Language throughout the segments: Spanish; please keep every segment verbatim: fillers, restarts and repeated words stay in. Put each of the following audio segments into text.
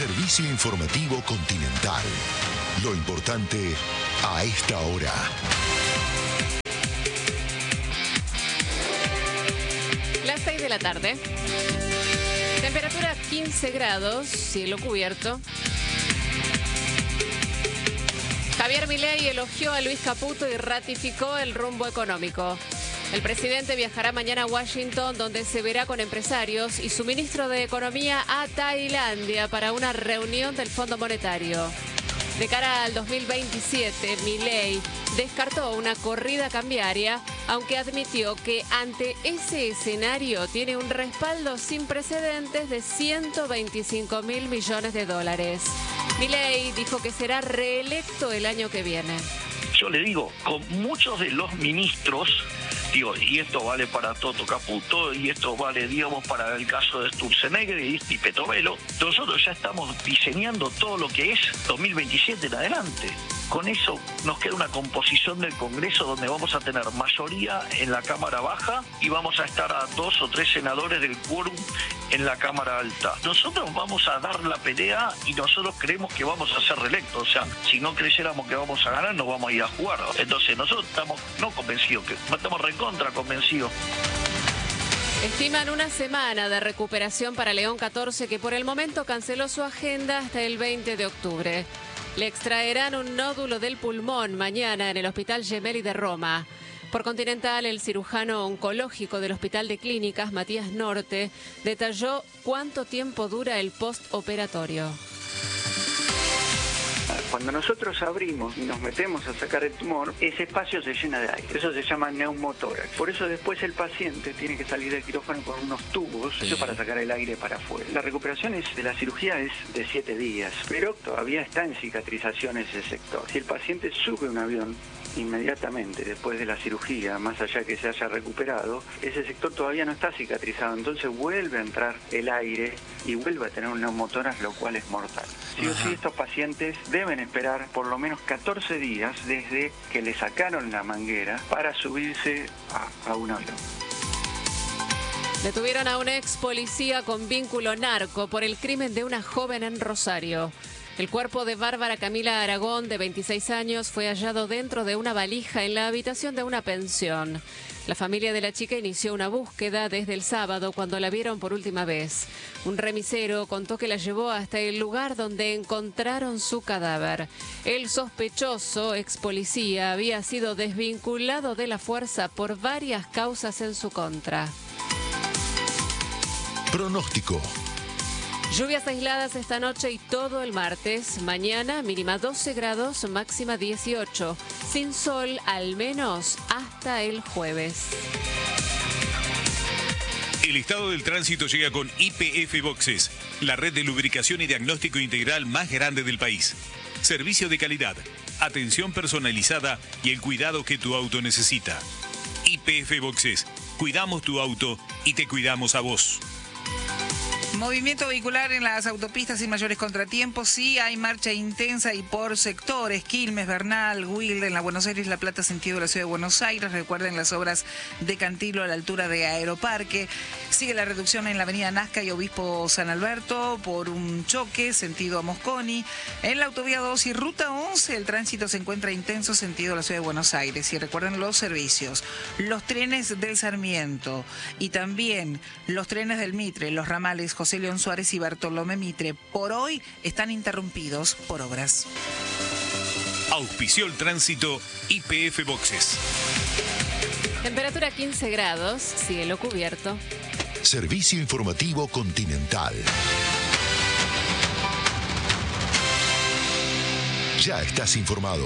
Servicio informativo Continental. Lo importante a esta hora. Las seis de la tarde. Temperatura quince grados, cielo cubierto. Javier Milei elogió a Luis Caputo y ratificó el rumbo económico. El presidente viajará mañana a Washington, donde se verá con empresarios y su ministro de Economía a Tailandia para una reunión del Fondo Monetario. De cara al dos mil veintisiete, Milei descartó una corrida cambiaria, aunque admitió que ante ese escenario tiene un respaldo sin precedentes de ciento veinticinco mil millones de dólares. Milei dijo que será reelecto el año que viene. Yo le digo, con muchos de los ministros, digo, y esto vale para Toto Caputo, y esto vale, digamos, para el caso de Sturzenegger y Petovelo, nosotros ya estamos diseñando todo lo que es dos mil veintisiete en adelante. Con eso nos queda una composición del Congreso donde vamos a tener mayoría en la Cámara Baja y vamos a estar a dos o tres senadores del quórum en la Cámara Alta. Nosotros vamos a dar la pelea y nosotros creemos que vamos a ser reelectos. O sea, si no creyéramos que vamos a ganar, no vamos a ir a jugar. Entonces nosotros estamos no convencidos, que estamos recontra convencidos. Estiman una semana de recuperación para León catorce, que por el momento canceló su agenda hasta el veinte de octubre. Le extraerán un nódulo del pulmón mañana en el Hospital Gemelli de Roma. Por Continental, el cirujano oncológico del Hospital de Clínicas, Matías Norte, detalló cuánto tiempo dura el postoperatorio. Cuando nosotros abrimos y nos metemos a sacar el tumor, ese espacio se llena de aire. Eso se llama neumotórax. Por eso después el paciente tiene que salir del quirófano con unos tubos, eso para sacar el aire para afuera. La recuperación es, de la cirugía es de siete días, pero todavía está en cicatrización ese sector. Si el paciente sube un avión inmediatamente después de la cirugía, más allá que se haya recuperado, ese sector todavía no está cicatrizado, entonces vuelve a entrar el aire y vuelve a tener un neumotórax, lo cual es mortal. Sí o sí, estos pacientes deben esperar por lo menos catorce días desde que le sacaron la manguera para subirse a, a un avión. Detuvieron a un ex policía con vínculo narco por el crimen de una joven en Rosario. El cuerpo de Bárbara Camila Aragón, de veintiséis años, fue hallado dentro de una valija en la habitación de una pensión. La familia de la chica inició una búsqueda desde el sábado, cuando la vieron por última vez. Un remisero contó que la llevó hasta el lugar donde encontraron su cadáver. El sospechoso, ex policía, había sido desvinculado de la fuerza por varias causas en su contra. Pronóstico. Lluvias aisladas esta noche y todo el martes. Mañana mínima doce grados, máxima dieciocho. Sin sol al menos hasta el jueves. El estado del tránsito llega con I P F Boxes, la red de lubricación y diagnóstico integral más grande del país. Servicio de calidad, atención personalizada y el cuidado que tu auto necesita. I P F Boxes, cuidamos tu auto y te cuidamos a vos. Movimiento vehicular en las autopistas sin mayores contratiempos. Sí, hay marcha intensa y por sectores. Quilmes, Bernal, Wilde, en la Buenos Aires, La Plata, sentido de la ciudad de Buenos Aires. Recuerden las obras de Cantilo a la altura de Aeroparque. Sigue la reducción en la avenida Nazca y Obispo San Alberto por un choque, sentido a Mosconi. En la autovía dos y ruta once, el tránsito se encuentra intenso, sentido de la ciudad de Buenos Aires. Y recuerden los servicios. Los trenes del Sarmiento y también los trenes del Mitre, los ramales José León Suárez y Bartolomé Mitre, por hoy están interrumpidos por obras. Auspició el tránsito I P F Boxes. Temperatura quince grados, cielo cubierto. Servicio informativo Continental. Ya estás informado.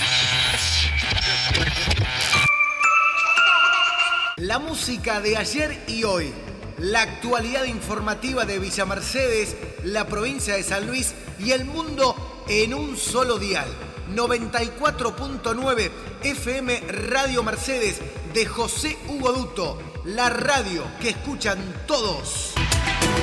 La música de ayer y hoy. La actualidad informativa de Villa Mercedes, la provincia de San Luis y el mundo en un solo dial. noventa y cuatro punto nueve F M Radio Mercedes de José Hugo Duto, la radio que escuchan todos.